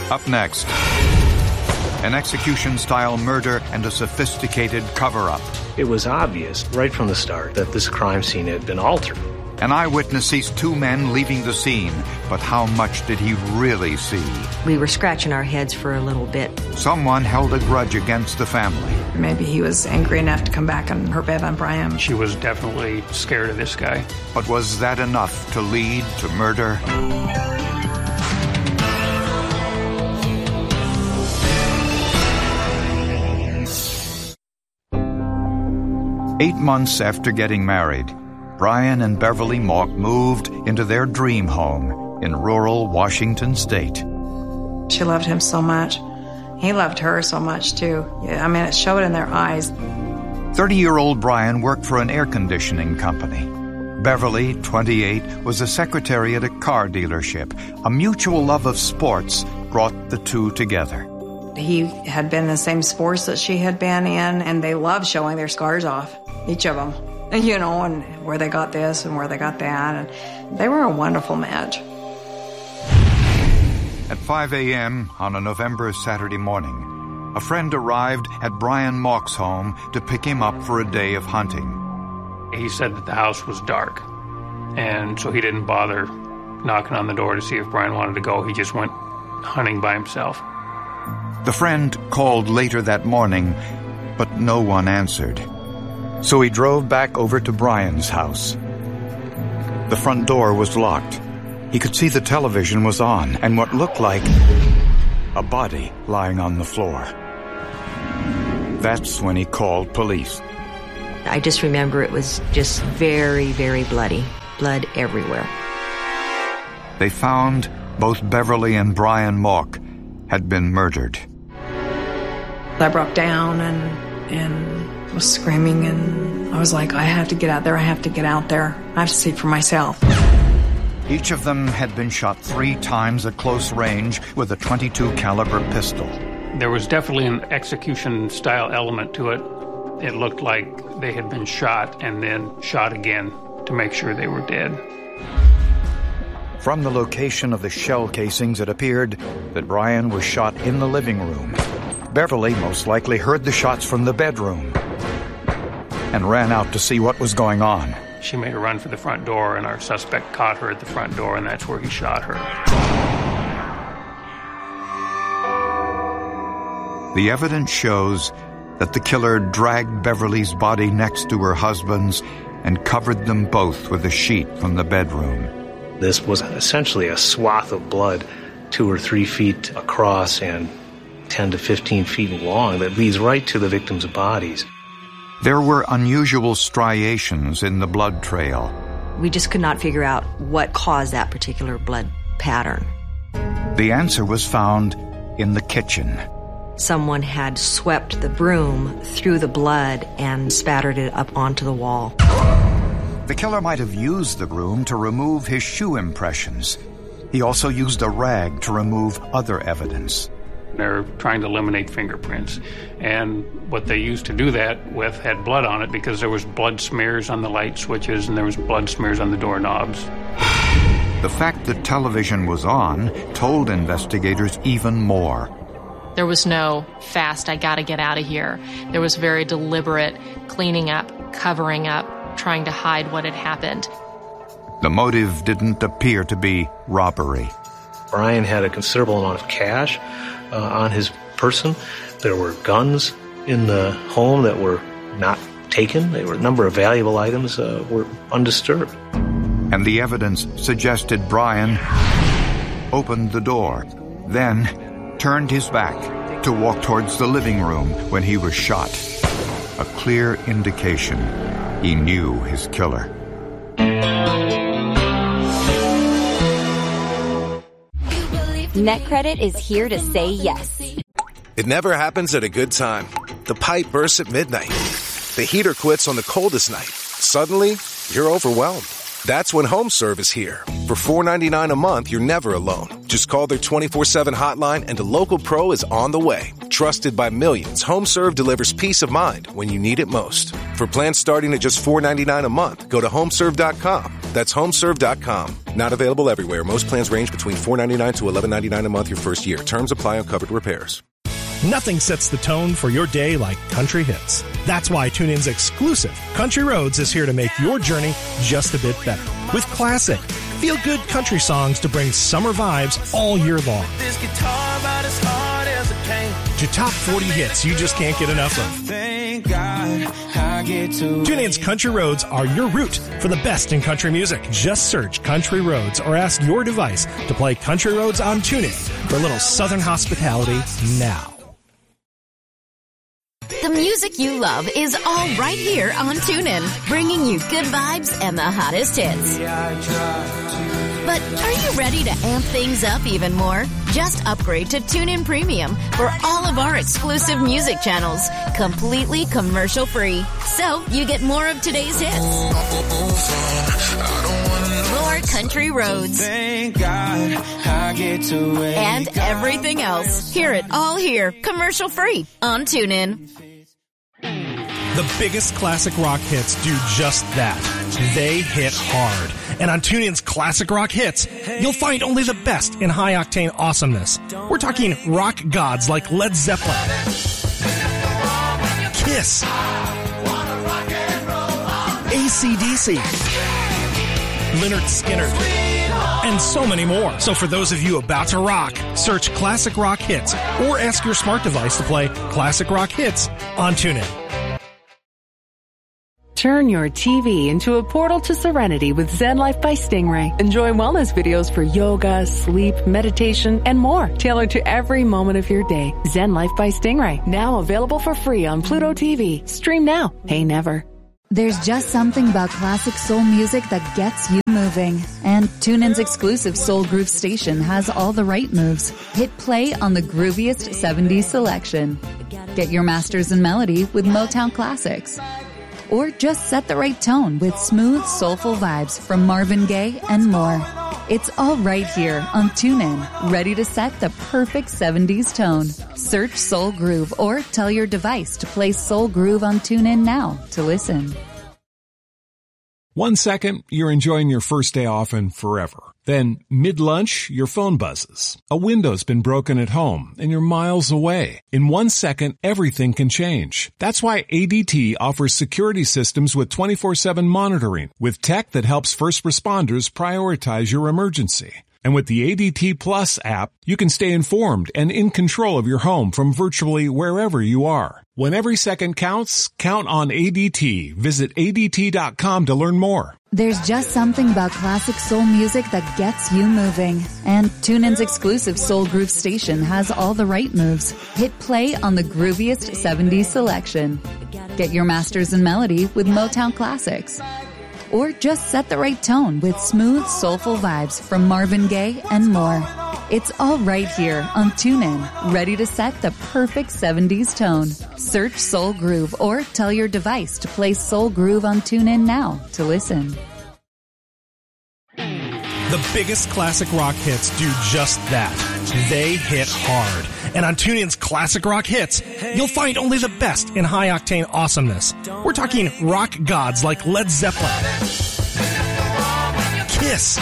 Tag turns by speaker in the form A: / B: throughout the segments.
A: Up next, an execution-style murder and a sophisticated cover-up.
B: It was obvious right from the start that this crime scene had been altered.
A: An eyewitness sees two men leaving the scene, but how much did he really see?
C: We were scratching our heads for a little bit.
A: Someone held a grudge against the family.
D: Maybe he was angry enough to come back on her bed on Brian.
E: She was definitely scared of this guy.
A: But was that enough to lead to murder? 8 months after getting married, Brian and Beverly Mauck moved into their dream home in rural Washington State.
D: She loved him so much. He loved her so much, too. I mean, it showed in their eyes.
A: 30-year-old Brian worked for an air conditioning company. Beverly, 28, was a secretary at a car dealership. A mutual love of sports brought the two together.
D: He had been in the same sports that she had been in, and they loved showing their scars off, each of them. You know, and where they got this and where they got that. And they were a wonderful match.
A: At 5 a.m. on a November Saturday morning, a friend arrived at Brian Mauck's home to pick him up for a day of hunting.
E: He said that the house was dark, and so he didn't bother knocking on the door to see if Brian wanted to go. He just went hunting by himself.
A: The friend called later that morning, but no one answered. So he drove back over to Brian's house. The front door was locked. He could see the television was on and what looked like a body lying on the floor. That's when he called police.
C: I just remember it was just very, very bloody. Blood everywhere.
A: They found both Beverly and Brian Mauck had been murdered.
D: I broke down and was screaming, and I was like, I have to get out there, I have to get out there. I have to see for myself.
A: Each of them had been shot 3 times at close range with a .22 caliber pistol.
E: There was definitely an execution-style element to it. It looked like they had been shot and then shot again to make sure they were dead.
A: From the location of the shell casings, it appeared that Brian was shot in the living room. Beverly most likely heard the shots from the bedroom and ran out to see what was going on.
E: She made a run for the front door, and our suspect caught her at the front door, and that's where he shot her.
A: The evidence shows that the killer dragged Beverly's body next to her husband's and covered them both with a sheet from the bedroom.
B: This was essentially a swath of blood 2 or 3 feet across and 10 to 15 feet long that leads right to the victims' bodies.
A: There were unusual striations in the blood trail.
C: We just could not figure out what caused that particular blood pattern.
A: The answer was found in the kitchen.
C: Someone had swept the broom through the blood and spattered it up onto the wall.
A: The killer might have used the broom to remove his shoe impressions. He also used a rag to remove other evidence.
E: They're trying to eliminate fingerprints. And what they used to do that with had blood on it because there was blood smears on the light switches and there was blood smears on the doorknobs.
A: The fact that television was on told investigators even more.
F: There was no fast, I gotta get out of here. There was very deliberate cleaning up, covering up, trying to hide what had happened.
A: The motive didn't appear to be robbery.
B: Brian had a considerable amount of cash on his person. There were guns in the home that were not taken. There were a number of valuable items were undisturbed.
A: And the evidence suggested Brian opened the door, then turned his back to walk towards the living room when he was shot. A clear indication he knew his killer.
G: NetCredit is here to say yes.
H: It never happens at a good time. The pipe bursts at midnight. The heater quits on the coldest night. Suddenly, you're overwhelmed. That's when HomeServe is here. For $4.99 a month, you're never alone. Just call their 24/7 hotline and a local pro is on the way. Trusted by millions, HomeServe delivers peace of mind when you need it most. For plans starting at just $4.99 a month, go to HomeServe.com. That's HomeServe.com. Not available everywhere. Most plans range between $4.99 to $11.99 a month your first year. Terms apply on covered repairs.
I: Nothing sets the tone for your day like country hits. That's why TuneIn's exclusive Country Roads is here to make your journey just a bit better. With classic, feel-good country songs to bring summer vibes all year long.
J: This guitar about as hard as it came.
I: To top 40 hits you just can't get enough of.
J: Thank God I get to.
I: TuneIn's Country Roads are your route for the best in country music. Just search Country Roads or ask your device to play Country Roads on TuneIn for a little Southern hospitality now.
G: The music you love is all right here on TuneIn, bringing you good vibes and the hottest hits. But are you ready to amp things up even more? Just upgrade to TuneIn Premium for all of our exclusive music channels, completely commercial-free. So you get more of today's hits. More country roads.
J: Thank God I get to wake
G: and everything else. Hear it all here, commercial-free on TuneIn.
I: The biggest classic rock hits do just that. They hit hard. And on TuneIn's Classic Rock Hits, you'll find only the best in high-octane awesomeness. We're talking rock gods like Led Zeppelin, Kiss, AC/DC, Lynyrd Skynyrd, and so many more. So for those of you about to rock, search Classic Rock Hits or ask your smart device to play Classic Rock Hits on TuneIn.
K: Turn your TV into a portal to serenity with Zen Life by Stingray. Enjoy wellness videos for yoga, sleep, meditation, and more, tailored to every moment of your day. Zen Life by Stingray, now available for free on Pluto TV. Stream now, pay never.
L: There's just something about classic soul music that gets you moving. And TuneIn's exclusive Soul Groove station has all the right moves. Hit play on the grooviest 70s selection. Get your masters in melody with Motown classics. Or just set the right tone with smooth, soulful vibes from Marvin Gaye and more. It's all right here on TuneIn, ready to set the perfect 70s tone. Search Soul Groove or tell your device to play Soul Groove on TuneIn now to listen.
M: 1 second, you're enjoying your first day off and forever. Then, mid-lunch, your phone buzzes. A window's been broken at home, and you're miles away. In 1 second, everything can change. That's why ADT offers security systems with 24/7 monitoring, with tech that helps first responders prioritize your emergency. And with the ADT Plus app, you can stay informed and in control of your home from virtually wherever you are. When every second counts, count on ADT. Visit ADT.com to learn more.
L: There's just something about classic soul music that gets you moving. And TuneIn's exclusive Soul Groove station has all the right moves. Hit play on the grooviest 70s selection. Get your masters in melody with Motown classics. Or just set the right tone with smooth, soulful vibes from Marvin Gaye and more. It's all right here on TuneIn, ready to set the perfect 70s tone. Search Soul Groove or tell your device to play Soul Groove on TuneIn now to listen.
I: The biggest classic rock hits do just that. They hit hard. And on TuneIn's Classic Rock Hits, you'll find only the best in high-octane awesomeness. We're talking rock gods like Led Zeppelin, Kiss,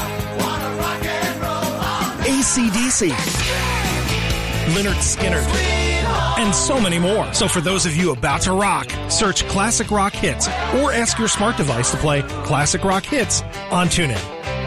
I: AC/DC, Lynyrd Skynyrd, and so many more. So for those of you about to rock, search Classic Rock Hits or ask your smart device to play Classic Rock Hits on TuneIn.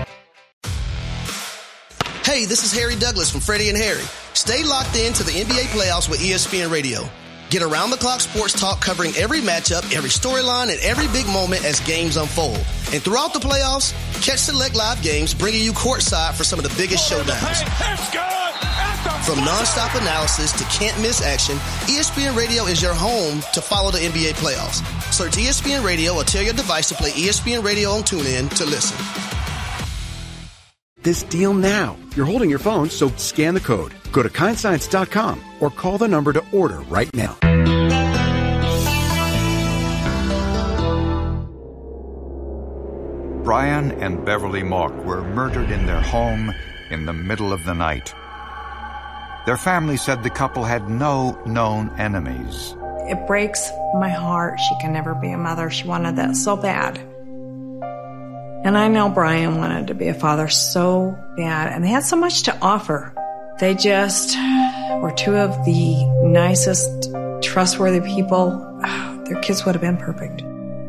N: Hey, this is Harry Douglas from Freddie and Harry. Stay locked in to the NBA playoffs with ESPN Radio. Get around-the-clock sports talk covering every matchup, every storyline, and every big moment as games unfold. And throughout the playoffs, catch select live games bringing you courtside for some of the biggest showdowns. From nonstop analysis to can't-miss action, ESPN Radio is your home to follow the NBA playoffs. Search ESPN Radio or tell your device to play ESPN Radio on TuneIn to listen.
O: This deal now. You're holding your phone, so scan the code. Go to kindscience.com or call the number to order right now.
A: Brian and Beverly Mock were murdered in their home in the middle of the night. Their family said the couple had no known enemies.
D: It breaks my heart. She can never be a mother. She wanted that so bad. And I know Brian wanted to be a father so bad, and they had so much to offer. They just were two of the nicest, trustworthy people. Their kids would have been perfect.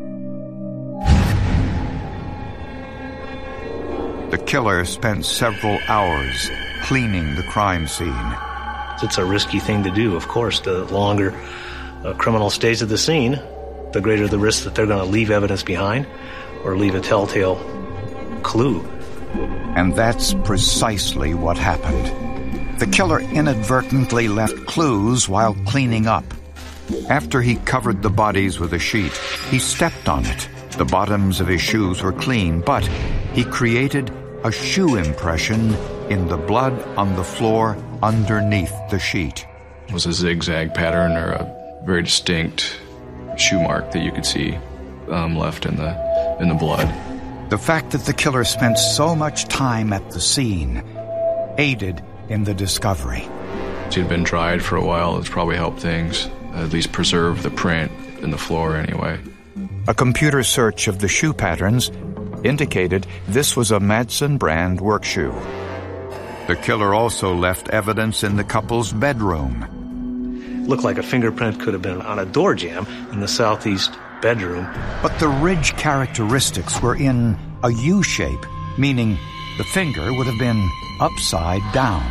A: The killer spent several hours cleaning the crime scene.
B: It's a risky thing to do, of course. The longer a criminal stays at the scene, the greater the risk that they're going to leave evidence behind or leave a telltale clue.
A: And that's precisely what happened. The killer inadvertently left clues while cleaning up. After he covered the bodies with a sheet, he stepped on it. The bottoms of his shoes were clean, but he created a shoe impression in the blood on the floor underneath the sheet.
P: It was a zigzag pattern or a very distinct shoe mark that you could see left in the blood.
A: The fact that the killer spent so much time at the scene aided in the discovery.
P: She had been dried for a while. It's probably helped things, at least preserve the print in the floor anyway.
A: A computer search of the shoe patterns indicated this was a Madsen brand work shoe. The killer also left evidence in the couple's bedroom.
B: Looked like a fingerprint could have been on a door jamb in the southeast bedroom.
A: But the ridge characteristics were in a U shape, meaning the finger would have been upside down.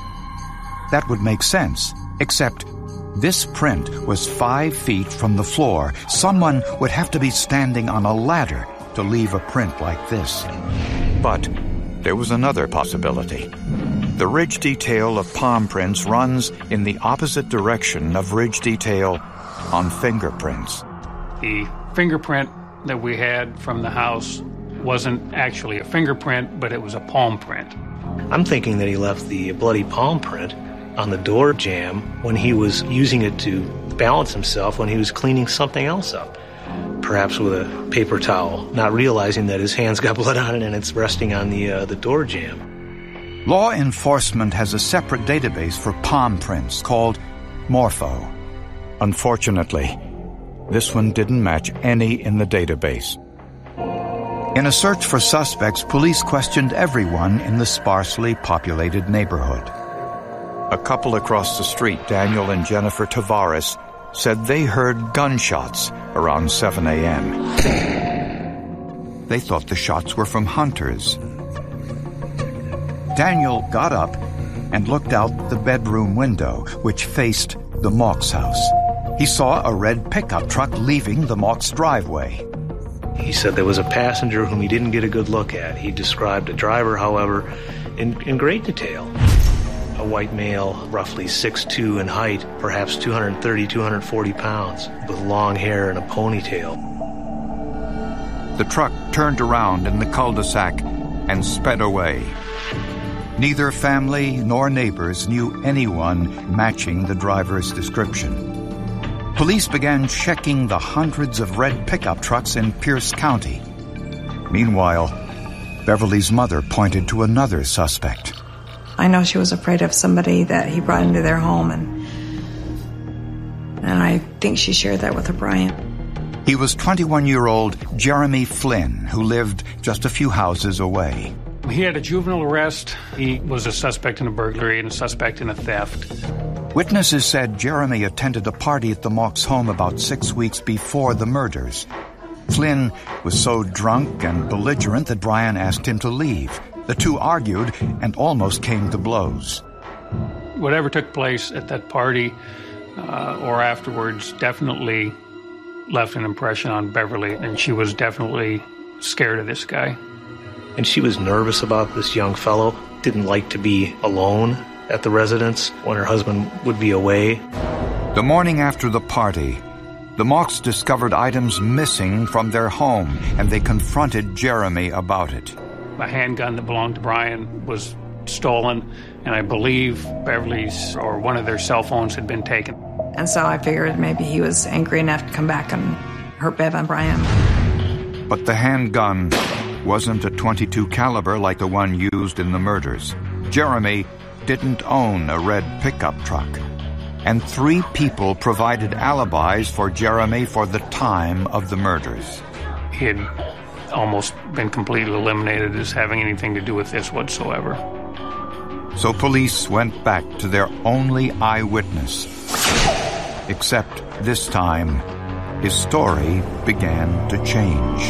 A: That would make sense, except this print was 5 feet from the floor. Someone would have to be standing on a ladder to leave a print like this. But there was another possibility. The ridge detail of palm prints runs in the opposite direction of ridge detail on fingerprints.
E: The fingerprint that we had from the house wasn't actually a fingerprint, but it was a palm print.
B: I'm thinking that he left the bloody palm print on the door jamb when he was using it to balance himself when he was cleaning something else up. Perhaps with a paper towel, not realizing that his hands got blood on it and it's resting on the door jamb.
A: Law enforcement has a separate database for palm prints called Morpho. Unfortunately, this one didn't match any in the database. In a search for suspects, police questioned everyone in the sparsely populated neighborhood. A couple across the street, Daniel and Jennifer Tavares, said they heard gunshots around 7 a.m. They thought the shots were from hunters. Daniel got up and looked out the bedroom window, which faced the Mauch's house. He saw a red pickup truck leaving the Mauch's driveway.
B: He said there was a passenger whom he didn't get a good look at. He described a driver, however, in great detail. A white male, roughly 6'2" in height, perhaps 230, 240 pounds, with long hair and a ponytail.
A: The truck turned around in the cul-de-sac and sped away. Neither family nor neighbors knew anyone matching the driver's description. Police began checking the hundreds of red pickup trucks in Pierce County. Meanwhile, Beverly's mother pointed to another suspect.
D: I know she was afraid of somebody that he brought into their home, and I think she shared that with Brian.
A: He was 21-year-old Jeremy Flynn, who lived just a few houses away.
E: He had a juvenile arrest. He was a suspect in a burglary and a suspect in a theft.
A: Witnesses said Jeremy attended a party at the Mauch's home about 6 weeks before the murders. Flynn was so drunk and belligerent that Brian asked him to leave. The two argued and almost came to blows.
E: Whatever took place at that party or afterwards definitely left an impression on Beverly, and she was definitely scared of this guy.
B: And she was nervous about this young fellow, didn't like to be alone at the residence when her husband would be away.
A: The morning after the party, the Mauchs discovered items missing from their home, and they confronted Jeremy about it.
E: A handgun that belonged to Brian was stolen, and I believe Beverly's or one of their cell phones had been taken.
D: And so I figured maybe he was angry enough to come back and hurt Bev and Brian.
A: But the handgun wasn't a .22 caliber like the one used in the murders. Jeremy didn't own a red pickup truck. And 3 people provided alibis for Jeremy for the time of the murders.
E: He had almost been completely eliminated as having anything to do with this whatsoever.
A: So police went back to their only eyewitness. Except this time, his story began to change.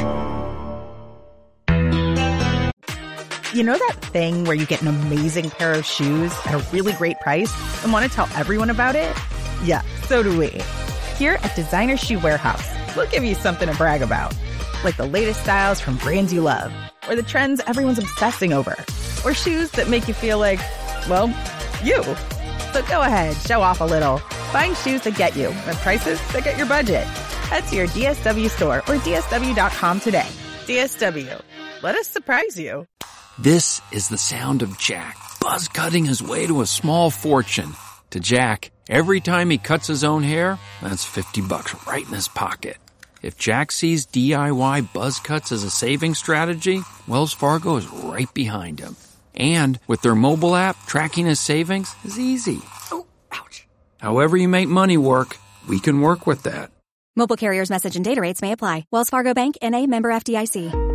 Q: You know that thing where you get an amazing pair of shoes at a really great price and want to tell everyone about it? Yeah, so do we. Here at Designer Shoe Warehouse, we'll give you something to brag about. Like the latest styles from brands you love, or the trends everyone's obsessing over, or shoes that make you feel like, well, you. So go ahead, show off a little. Find shoes that get you at prices that get your budget. Head to your DSW store or DSW.com today. DSW. Let us surprise you.
R: This is the sound of Jack, buzz cutting his way to a small fortune. To Jack, every time he cuts his own hair, that's $50 right in his pocket. If Jack sees DIY buzz cuts as a saving strategy, Wells Fargo is right behind him. And with their mobile app, tracking his savings is easy. Oh, ouch. However you make money work, we can work with that.
S: Mobile carriers' message and data rates may apply. Wells Fargo Bank, N.A., member FDIC.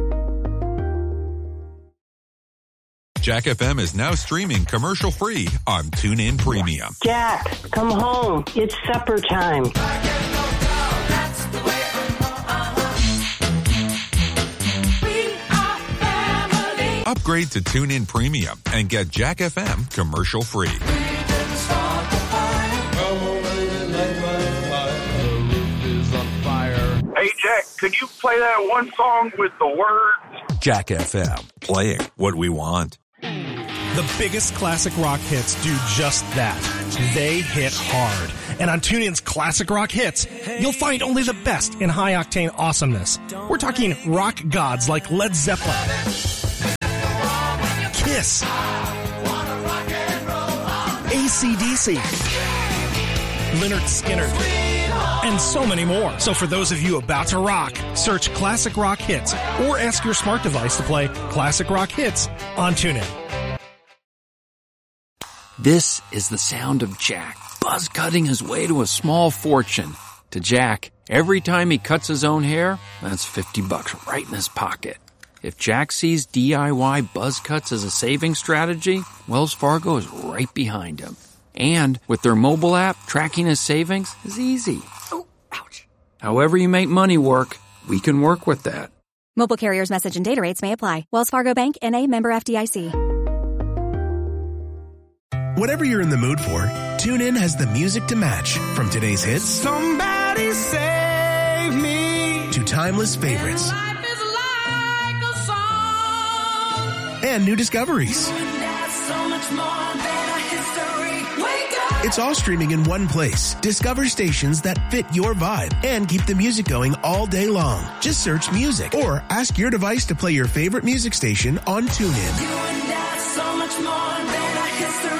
T: Jack FM is now streaming commercial-free on TuneIn Premium.
U: Jack, come home. It's supper time.
T: Upgrade to TuneIn Premium and get Jack FM commercial-free.
V: Hey, Jack, could you play that one song with the words?
T: Jack FM, playing what we want.
I: The biggest classic rock hits do just that. They hit hard. And on TuneIn's Classic Rock Hits, you'll find only the best in high-octane awesomeness. We're talking rock gods like Led Zeppelin, Kiss, AC/DC, Lynyrd Skynyrd, and so many more. So for those of you about to rock, search Classic Rock Hits or ask your smart device to play Classic Rock Hits on TuneIn.
R: This is the sound of Jack, buzz cutting his way to a small fortune. To Jack, every time he cuts his own hair, that's $50 right in his pocket. If Jack sees DIY buzz cuts as a saving strategy, Wells Fargo is right behind him. And with their mobile app, tracking his savings is easy. Oh, ouch. However you make money work, we can work with that.
S: Mobile carriers' message and data rates may apply. Wells Fargo Bank, N.A., member FDIC.
W: Whatever you're in the mood for, TuneIn has the music to match. From today's hits,
J: Somebody save me,
W: to timeless favorites,
J: life is like a song,
W: and new discoveries.
J: that's so much more than a history. Wake up.
W: It's all streaming in one place. Discover stations that fit your vibe and keep the music going all day long. Just search music or ask your device to play your favorite music station on TuneIn.
J: You and that's so much more than a history.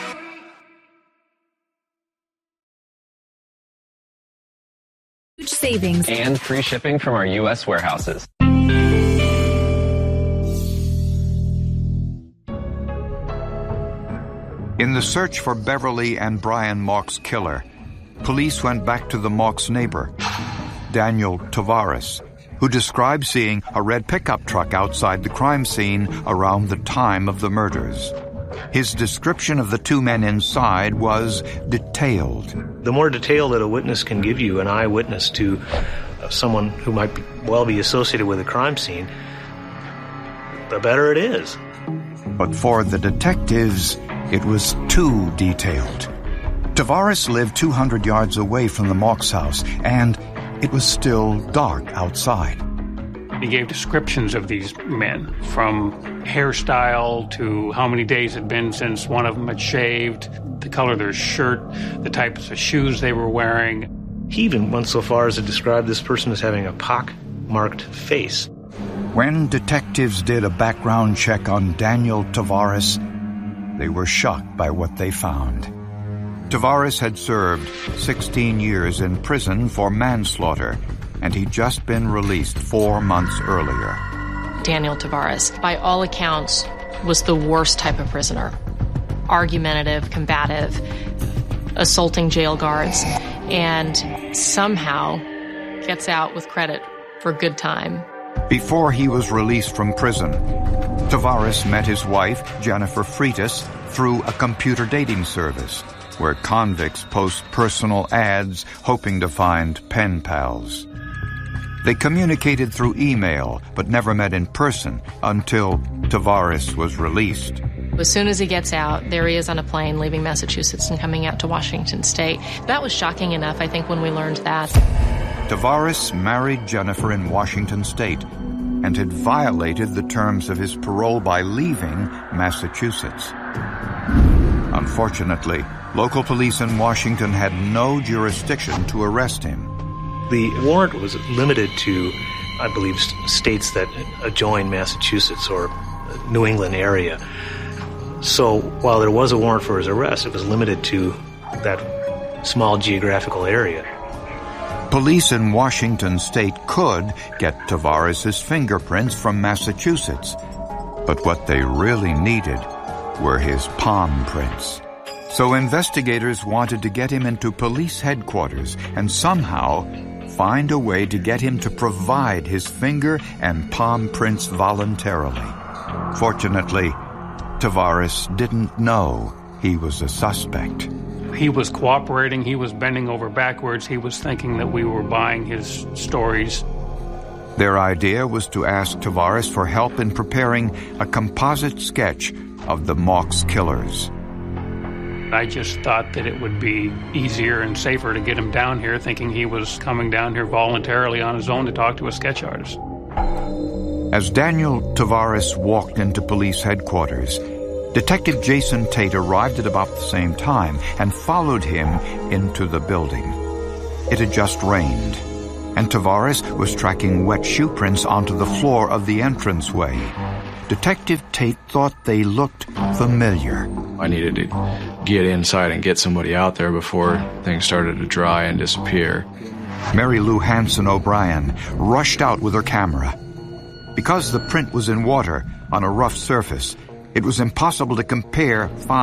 L: Huge savings
X: and free shipping from our U.S. warehouses.
A: In the search for Beverly and Brian Mauch's killer, police went back to the Mauch's neighbor, Daniel Tavares, who described seeing a red pickup truck outside the crime scene around the time of the murders. His description of the 2 men inside was detailed.
B: The more detail that a witness can give you, an eyewitness to someone who might well be associated with a crime scene, the better it is.
A: But for the detectives, it was too detailed. Tavares lived 200 yards away from the Mauch's house, and it was still dark outside.
E: He gave descriptions of these men, from hairstyle to how many days it had been since one of them had shaved, the color of their shirt, the types of shoes they were wearing.
B: He even went so far as to describe this person as having a pock-marked face.
A: When detectives did a background check on Daniel Tavares, they were shocked by what they found. Tavares had served 16 years in prison for manslaughter, and he'd just been released 4 months earlier.
C: Daniel Tavares, by all accounts, was the worst type of prisoner. Argumentative, combative, assaulting jail guards, and somehow gets out with credit for good time.
A: Before he was released from prison, Tavares met his wife, Jennifer Freitas, through a computer dating service where convicts post personal ads hoping to find pen pals. They communicated through email but never met in person until Tavares was released.
C: As soon as he gets out, there he is on a plane leaving Massachusetts and coming out to Washington State. That was shocking enough, I think, when we learned that.
A: Tavares married Jennifer in Washington State and had violated the terms of his parole by leaving Massachusetts. Unfortunately, local police in Washington had no jurisdiction to arrest him.
B: The warrant was limited to, I believe, states that adjoin Massachusetts or New England area. So while there was a warrant for his arrest, it was limited to that small geographical area.
A: Police in Washington State could get Tavares' fingerprints from Massachusetts, but what they really needed were his palm prints. So investigators wanted to get him into police headquarters and somehow find a way to get him to provide his finger and palm prints voluntarily. Fortunately, Tavares didn't know he was a suspect.
E: He was cooperating. He was bending over backwards. He was thinking that we were buying his stories.
A: Their idea was to ask Tavares for help in preparing a composite sketch of the Mauch's killers.
E: I just thought that it would be easier and safer to get him down here, thinking he was coming down here voluntarily on his own to talk to a sketch artist.
A: As Daniel Tavares walked into police headquarters, Detective Jason Tate arrived at about the same time and followed him into the building. It had just rained, and Tavares was tracking wet shoe prints onto the floor of the entranceway. Detective Tate thought they looked familiar.
P: I needed to get inside and get somebody out there before things started to dry and disappear.
A: Mary Lou Hanson O'Brien rushed out with her camera. Because the print was in water on a rough surface, it was impossible to compare fine